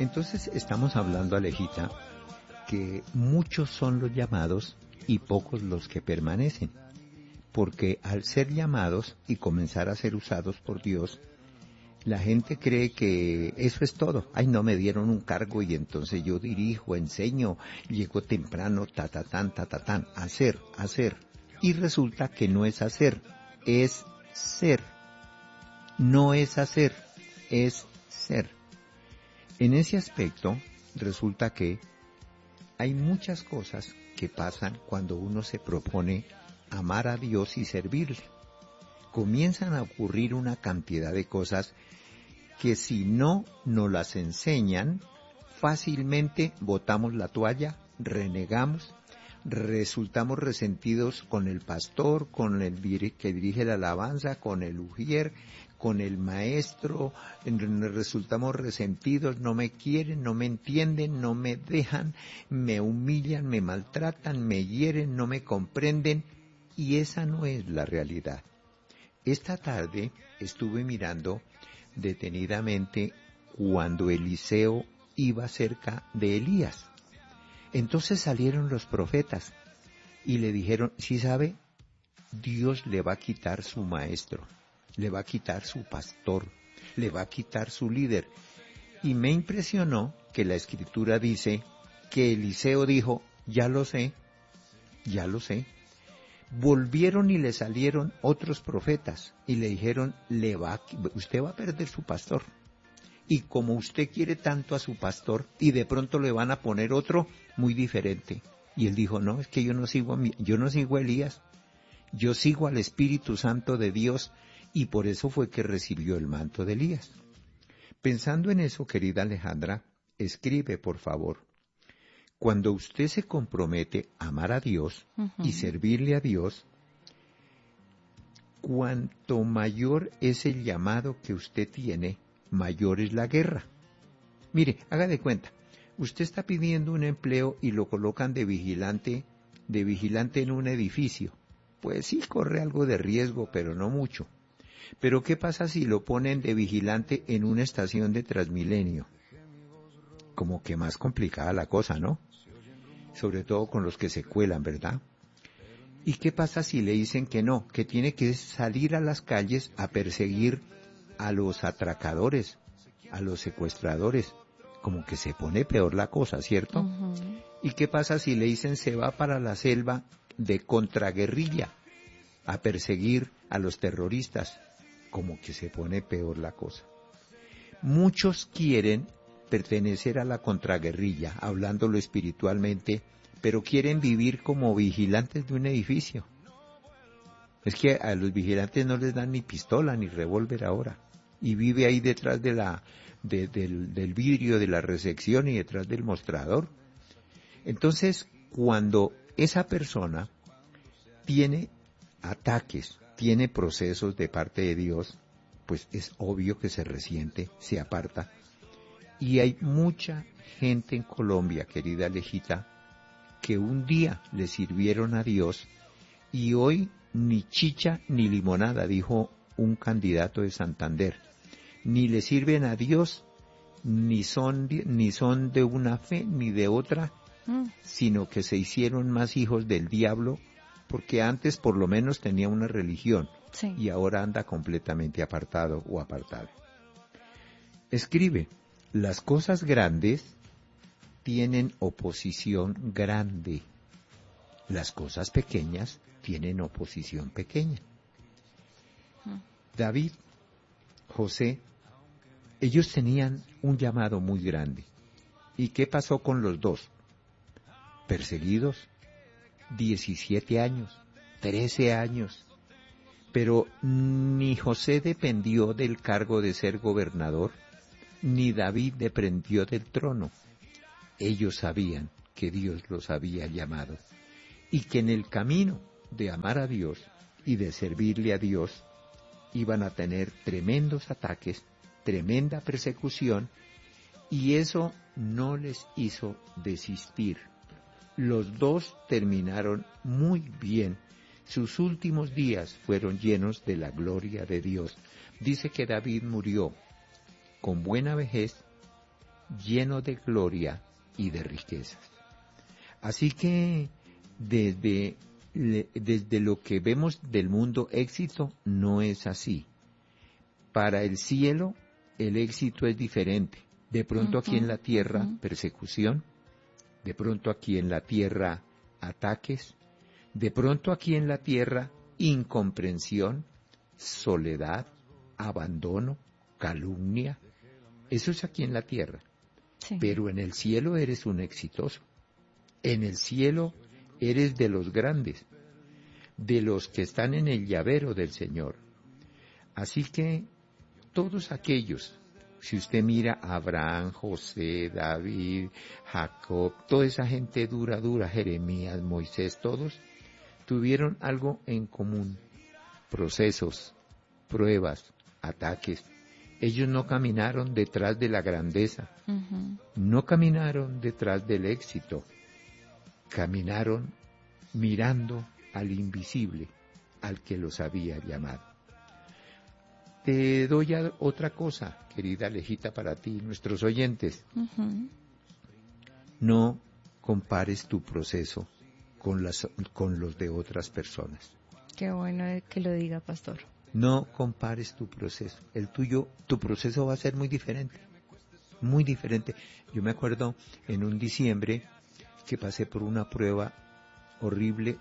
Entonces estamos hablando, Alejita, que muchos son los llamados y pocos los que permanecen. Porque al ser llamados y comenzar a ser usados por Dios, la gente cree que eso es todo. Ay, no me dieron un cargo y entonces yo dirijo, enseño, llego temprano, ta, ta, tan, hacer, hacer. Y resulta que no es hacer, es ser. No es hacer, es ser. En ese aspecto, resulta que hay muchas cosas que pasan cuando uno se propone amar a Dios y servirle. Comienzan a ocurrir una cantidad de cosas que si no nos las enseñan, fácilmente botamos la toalla, renegamos, resultamos resentidos con el pastor, con el que dirige la alabanza, con el ujier, con el maestro, resultamos resentidos, no me quieren, no me entienden, no me dejan, me humillan, me maltratan, me hieren, no me comprenden, y esa no es la realidad. Esta tarde estuve mirando detenidamente cuando Eliseo iba cerca de Elías. Entonces salieron los profetas y le dijeron, ¿sí sabe? Dios le va a quitar su maestro, le va a quitar su pastor, le va a quitar su líder. Y me impresionó que la escritura dice que Eliseo dijo, ya lo sé, ya lo sé. Volvieron y le salieron otros profetas y le dijeron, usted va a perder su pastor. Y como usted quiere tanto a su pastor y de pronto le van a poner otro muy diferente. Y él dijo, no, es que yo no sigo a Elías, yo sigo al Espíritu Santo de Dios, y por eso fue que recibió el manto de Elías. Pensando en eso, querida Alejandra, escribe por favor. Cuando usted se compromete a amar a Dios y servirle a Dios, cuanto mayor es el llamado que usted tiene, mayor es la guerra. Mire, haga de cuenta, usted está pidiendo un empleo y lo colocan de vigilante en un edificio. Pues sí, corre algo de riesgo, pero no mucho. Pero ¿qué pasa si lo ponen de vigilante en una estación de Transmilenio? Como que más complicada la cosa, ¿no? Sobre todo con los que se cuelan, ¿verdad? ¿Y qué pasa si le dicen que no, que tiene que salir a las calles a perseguir a los atracadores, a los secuestradores? Como que se pone peor la cosa, ¿cierto? ¿Y qué pasa si le dicen se va para la selva de contraguerrilla a perseguir a los terroristas? Como que se pone peor la cosa. Muchos quieren pertenecer a la contraguerrilla, hablándolo espiritualmente, pero quieren vivir como vigilantes de un edificio. Es que a los vigilantes no les dan ni pistola ni revólver ahora, y vive ahí detrás del vidrio de la recepción y detrás del mostrador. Entonces, cuando esa persona tiene ataques, tiene procesos de parte de Dios, pues es obvio que se resiente, se aparta. Y hay mucha gente en Colombia, querida Alejita, que un día le sirvieron a Dios y hoy ni chicha ni limonada, dijo un candidato de Santander. Ni le sirven a Dios, ni son de una fe ni de otra, sino que se hicieron más hijos del diablo, porque antes por lo menos tenía una religión, sí, y ahora anda completamente apartado o apartada. Escribe, las cosas grandes tienen oposición grande, las cosas pequeñas tienen oposición pequeña. David, José, ellos tenían un llamado muy grande. ¿Y qué pasó con los dos? Perseguidos, 17 años, 13 años. Pero ni José dependió del cargo de ser gobernador, ni David dependió del trono. Ellos sabían que Dios los había llamado y que en el camino de amar a Dios y de servirle a Dios iban a tener tremendos ataques, tremenda persecución, y eso no les hizo desistir. Los dos terminaron muy bien. Sus últimos días fueron llenos de la gloria de Dios. Dice que David murió con buena vejez, lleno de gloria y de riquezas. Así que desde lo que vemos del mundo, éxito no es así. Para el cielo, el éxito es diferente. De pronto aquí en la tierra, persecución. De pronto aquí en la tierra, ataques. De pronto aquí en la tierra, incomprensión, soledad, abandono, calumnia. Eso es aquí en la tierra. Sí. Pero en el cielo eres un exitoso. En el cielo eres de los grandes, de los que están en el llavero del Señor. Así que todos aquellos, si usted mira a Abraham, José, David, Jacob, toda esa gente dura, Jeremías, Moisés, todos tuvieron algo en común: procesos, pruebas, ataques. Ellos no caminaron detrás de la grandeza, no caminaron detrás del éxito, caminaron mirando al invisible, al que los había llamado. Te doy otra cosa, querida Alejita, para ti, nuestros oyentes. No compares tu proceso con los de otras personas. Qué bueno que lo diga, pastor. No compares tu proceso. El tuyo, tu proceso va a ser muy diferente. Muy diferente. Yo me acuerdo en un diciembre que pasé por una prueba horrible.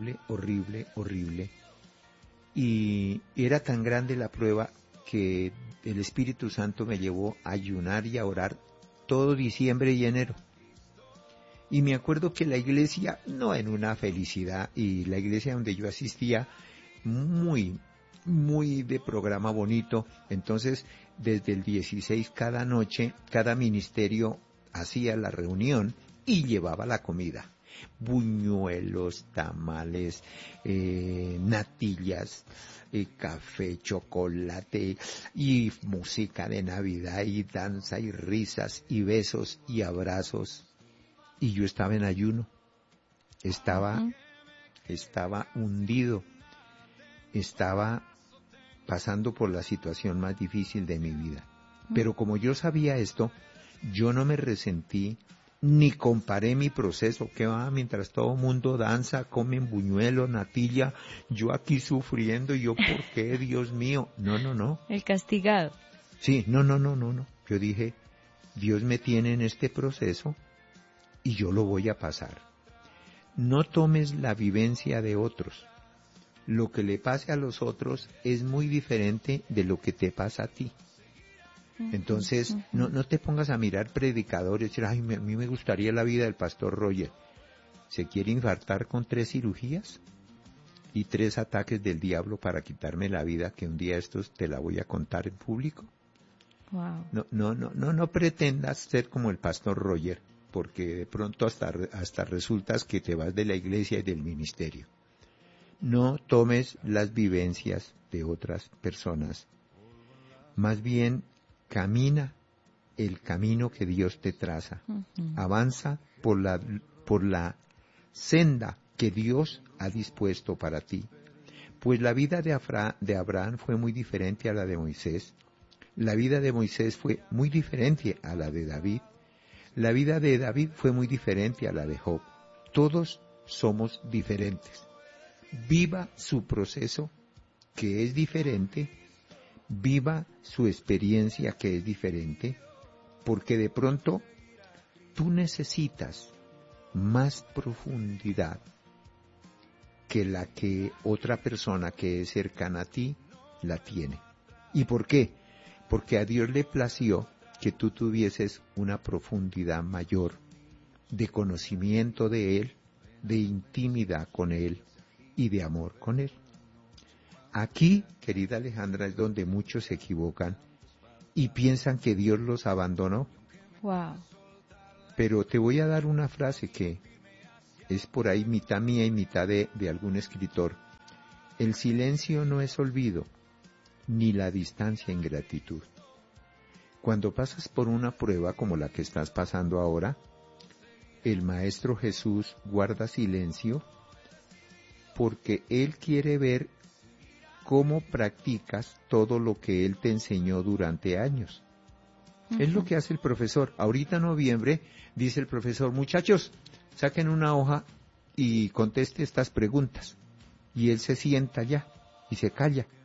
Y era tan grande la prueba que el Espíritu Santo me llevó a ayunar y a orar todo diciembre y enero. Y me acuerdo que la iglesia, no en una felicidad, y la iglesia donde yo asistía, muy de programa bonito. Entonces, desde el 16 cada noche, cada ministerio hacía la reunión y llevaba la comida. Buñuelos, tamales, natillas, café, chocolate, y música de Navidad, y danza, y risas, y besos, y abrazos. Y yo estaba en ayuno, estaba hundido, estaba pasando por la situación más difícil de mi vida. Pero como yo sabía esto, yo no me resentí, ni comparé mi proceso, que va, mientras todo el mundo danza, comen buñuelo, natilla, yo aquí sufriendo, y yo, ¿por qué, Dios mío? No. El castigado. Sí, no. Yo dije, Dios me tiene en este proceso y yo lo voy a pasar. No tomes la vivencia de otros. Lo que le pase a los otros es muy diferente de lo que te pasa a ti. Entonces, no te pongas a mirar predicadores y decir, ay, a mí me gustaría la vida del pastor Roger. ¿Se quiere infartar con 3 cirugías y 3 ataques del diablo para quitarme la vida, que un día estos te la voy a contar en público? Wow. No pretendas ser como el pastor Roger, porque de pronto hasta resultas que te vas de la iglesia y del ministerio. No tomes las vivencias de otras personas. Más bien, camina el camino que Dios te traza. Avanza por la senda que Dios ha dispuesto para ti. Pues la vida de Abraham fue muy diferente a la de Moisés. La vida de Moisés fue muy diferente a la de David. La vida de David fue muy diferente a la de Job. Todos somos diferentes. Viva su proceso, que es diferente. Viva su experiencia, que es diferente. Porque de pronto tú necesitas más profundidad que la que otra persona que es cercana a ti la tiene. ¿Y por qué? Porque a Dios le plació que tú tuvieses una profundidad mayor de conocimiento de Él, de intimidad con Él y de amor con Él. Aquí, querida Alejandra, es donde muchos se equivocan y piensan que Dios los abandonó. Wow. Pero te voy a dar una frase que es por ahí mitad mía y mitad de algún escritor. El silencio no es olvido, ni la distancia ingratitud. Cuando pasas por una prueba como la que estás pasando ahora, el Maestro Jesús guarda silencio porque Él quiere ver cómo practicas todo lo que Él te enseñó durante años. Es lo que hace el profesor. Ahorita en noviembre dice el profesor, muchachos, saquen una hoja y conteste estas preguntas. Y él se sienta ya y se calla.